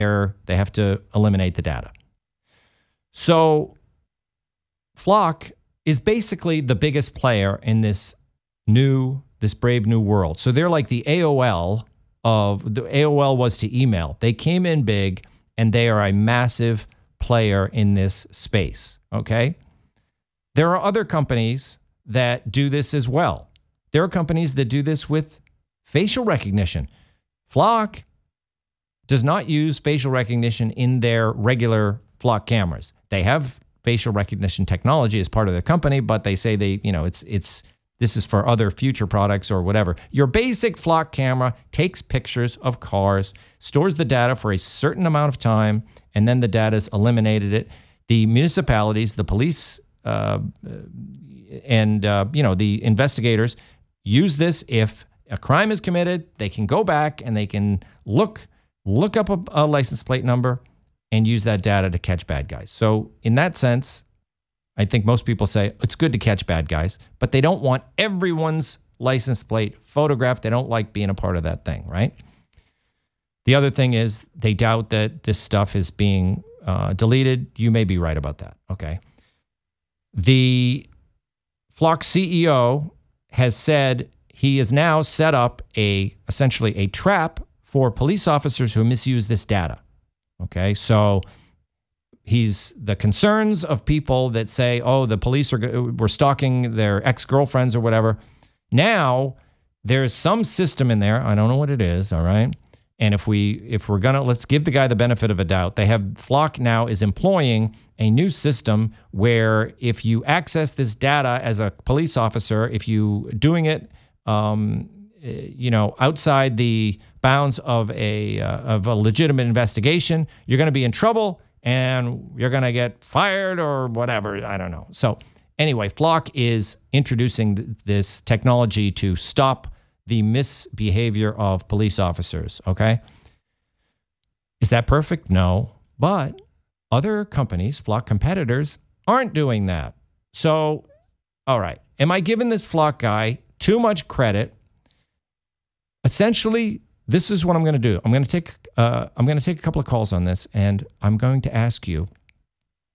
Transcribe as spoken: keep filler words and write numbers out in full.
they have to eliminate the data. So Flock is basically the biggest player in this new, this brave new world. So they're like the A O L of, the A O L was to email. They came in big and they are a massive player in this space, okay? There are other companies that do this as well. There are companies that do this with facial recognition. Flock does not use facial recognition in their regular Flock cameras. They have facial recognition technology as part of their company, but they say they, you know, it's it's this is for other future products or whatever. Your basic Flock camera takes pictures of cars, stores the data for a certain amount of time, and then the data is eliminated. It the municipalities, the police, uh, and uh, you know the investigators use this. If a crime is committed, they can go back and they can look look up a, a license plate number and use that data to catch bad guys. So in that sense, I think most people say it's good to catch bad guys, but they don't want everyone's license plate photographed. They don't like being a part of that thing, right? The other thing is they doubt that this stuff is being uh, deleted. You may be right about that, okay? The Flock C E O has said he has now set up a essentially a trap for police officers who misuse this data. Okay, so he's the concerns of people that say, oh, the police are were stalking their ex-girlfriends or whatever. Now there's some system in there. I don't know what it is. All right. And if we if we're gonna let's give the guy the benefit of a doubt. They have Flock now is employing a new system where if you access this data as a police officer, if you doing it, um, you know, outside the bounds of a uh, of a legitimate investigation, you're going to be in trouble and you're going to get fired or whatever. I don't know. So anyway, Flock is introducing th- this technology to stop the misbehavior of police officers. Okay. Is that perfect? No. But other companies, Flock competitors, aren't doing that. So, all right. Am I giving this Flock guy too much credit? Essentially, this is what I'm going to do. I'm going to take uh, I'm going to take a couple of calls on this, and I'm going to ask you,